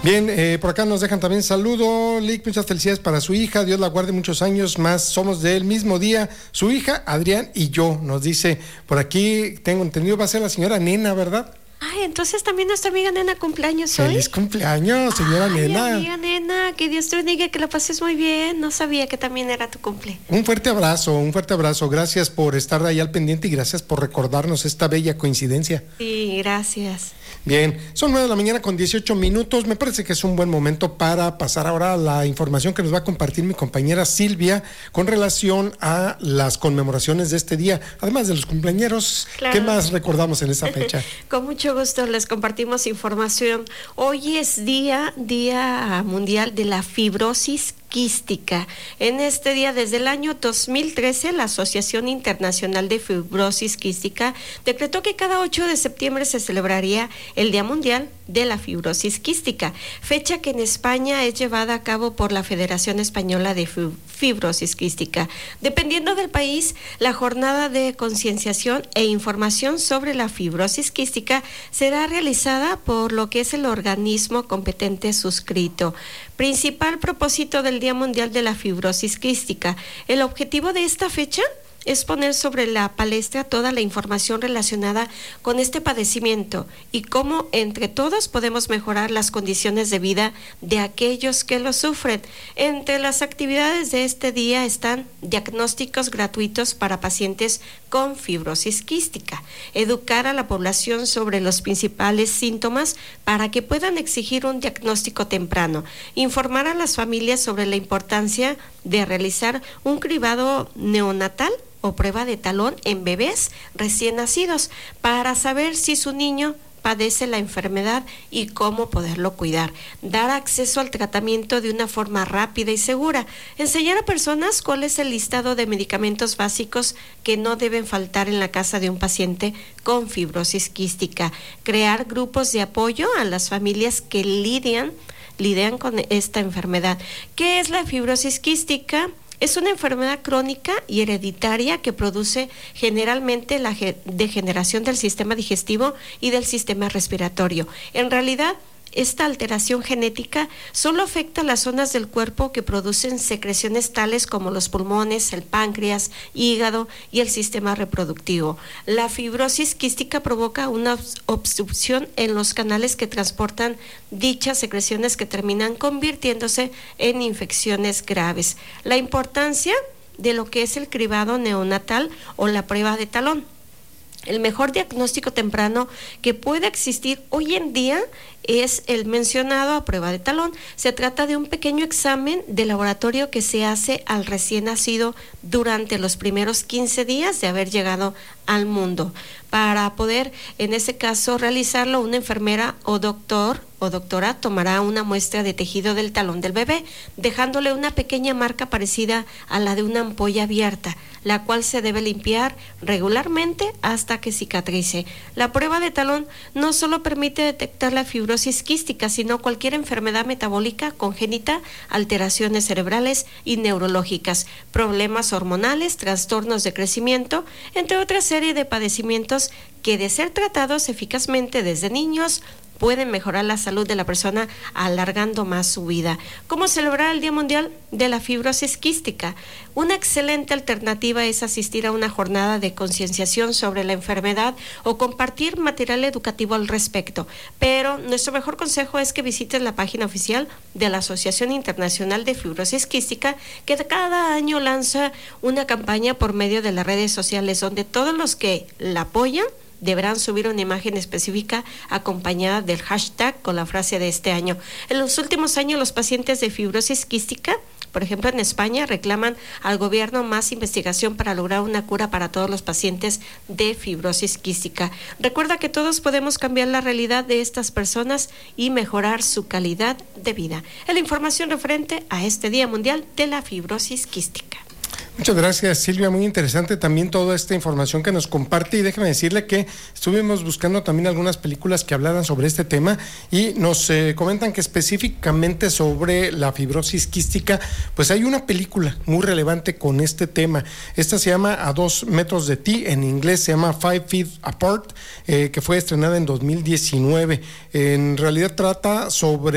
Bien, por acá nos dejan también saludo. Lick, muchas felicidades para su hija. Dios la guarde muchos años más. Somos del mismo día. Su hija, Adrián y yo, nos dice por aquí, tengo entendido, va a ser la señora Nena, ¿verdad? Ay, entonces también nuestra amiga Nena cumpleaños hoy. ¡Feliz cumpleaños, señora Nena! Amiga Nena, que Dios te bendiga, que la pases muy bien. No sabía que también era tu cumple. Un fuerte abrazo. Gracias por estar ahí al pendiente y gracias por recordarnos esta bella coincidencia. Sí, gracias. Bien, son 9:00 con 18 minutos. Me parece que es un buen momento para pasar ahora a la información que nos va a compartir mi compañera Silvia con relación a las conmemoraciones de este día. Además de los cumpleañeros, claro. ¿Qué más recordamos en esa fecha? Con mucho gusto les compartimos información. Hoy es Día Mundial de la Fibrosis Quística. En este día, desde el año 2013, la Asociación Internacional de Fibrosis Quística decretó que cada 8 de septiembre se celebraría el Día Mundial de la Fibrosis Quística, fecha que en España es llevada a cabo por la Federación Española de Fibrosis Quística. Dependiendo del país, la jornada de concienciación e información sobre la fibrosis quística será realizada por lo que es el organismo competente suscrito. Principal propósito del Día Mundial de la Fibrosis Quística. El objetivo de esta fecha es poner sobre la palestra toda la información relacionada con este padecimiento y cómo entre todos podemos mejorar las condiciones de vida de aquellos que lo sufren. Entre las actividades de este día están diagnósticos gratuitos para pacientes con fibrosis quística, educar a la población sobre los principales síntomas para que puedan exigir un diagnóstico temprano, informar a las familias sobre la importancia de realizar un cribado neonatal o prueba de talón en bebés recién nacidos para saber si su niño padece la enfermedad y cómo poderlo cuidar, dar acceso al tratamiento de una forma rápida y segura, enseñar a personas cuál es el listado de medicamentos básicos que no deben faltar en la casa de un paciente con fibrosis quística, crear grupos de apoyo a las familias que lidian con esta enfermedad. ¿Qué es la fibrosis quística? Es una enfermedad crónica y hereditaria que produce generalmente la degeneración del sistema digestivo y del sistema respiratorio. En realidad, esta alteración genética solo afecta las zonas del cuerpo que producen secreciones tales como los pulmones, el páncreas, hígado y el sistema reproductivo. La fibrosis quística provoca una obstrucción en los canales que transportan dichas secreciones que terminan convirtiéndose en infecciones graves. La importancia de lo que es el cribado neonatal o la prueba de talón. El mejor diagnóstico temprano que puede existir hoy en día es el mencionado a prueba de talón. Se trata de un pequeño examen de laboratorio que se hace al recién nacido durante los primeros 15 días de haber llegado al mundo. Para poder, en ese caso, realizarlo, una enfermera o doctor o doctora tomará una muestra de tejido del talón del bebé, dejándole una pequeña marca parecida a la de una ampolla abierta, la cual se debe limpiar regularmente hasta que cicatrice. La prueba de talón no solo permite detectar la fibrosis quística, sino cualquier enfermedad metabólica congénita, alteraciones cerebrales y neurológicas, problemas hormonales, trastornos de crecimiento, entre otra serie de padecimientos que, de ser tratados eficazmente desde niños, pueden mejorar la salud de la persona alargando más su vida. ¿Cómo celebrar el Día Mundial de la Fibrosis Quística? Una excelente alternativa es asistir a una jornada de concienciación sobre la enfermedad o compartir material educativo al respecto. Pero nuestro mejor consejo es que visites la página oficial de la Asociación Internacional de Fibrosis Quística, que cada año lanza una campaña por medio de las redes sociales donde todos los que la apoyan deberán subir una imagen específica acompañada del hashtag con la frase de este año. En los últimos años, los pacientes de fibrosis quística, por ejemplo en España, reclaman al gobierno más investigación para lograr una cura para todos los pacientes de fibrosis quística. Recuerda que todos podemos cambiar la realidad de estas personas y mejorar su calidad de vida. Es la información referente a este Día Mundial de la Fibrosis Quística. Muchas gracias, Silvia, muy interesante también toda esta información que nos comparte, y déjeme decirle que estuvimos buscando también algunas películas que hablaran sobre este tema y nos comentan que específicamente sobre la fibrosis quística, pues hay una película muy relevante con este tema. Esta se llama A 2 metros de ti, en inglés se llama 5 Feet Apart, que fue estrenada en 2019. En realidad trata sobre